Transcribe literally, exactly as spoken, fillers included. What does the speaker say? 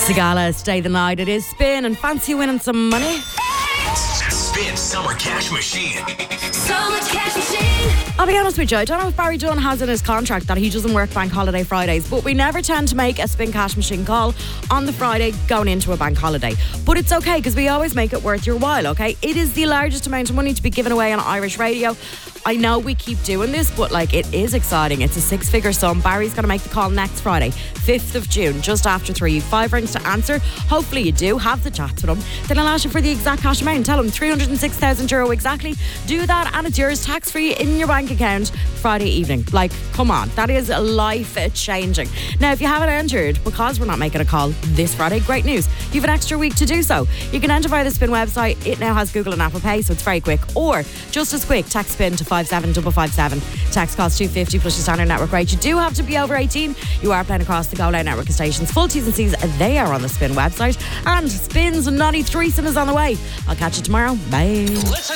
Sigala, Stay the Night. It is Spin and fancy winning some money. Spin Summer Cash Machine. Summer Cash Machine. I'll be honest with you, I don't know if Barry Dunn has in his contract that he doesn't work bank holiday Fridays, but we never tend to make a Spin Cash Machine call on the Friday going into a bank holiday. But it's okay because we always make it worth your while, okay? It is the largest amount of money to be given away on Irish radio. I know we keep doing this, but like it is exciting. It's a six-figure sum. Barry's going to make the call next Friday, fifth of June, just after three. You've five rings to answer. Hopefully you do. Have the chats with him. Then I'll ask you for the exact cash amount. Tell him three hundred six thousand euro exactly. Do that and it's yours tax-free in your bank account Friday evening. Like, come on. That is life-changing. Now, if you haven't entered, because we're not making a call this Friday, great news. You have an extra week to do so. You can enter via the Spin website. It now has Google and Apple Pay, so it's very quick. Or, just as quick, text Spin to five seven five five seven. Tax costs two fifty plus your standard network rate. You do have to be over eighteen. You are playing across the Go Loud network of stations. Full T's and C's, they are on the Spin website. And Spin's naughty threesome is on the way. I'll catch you tomorrow. Bye.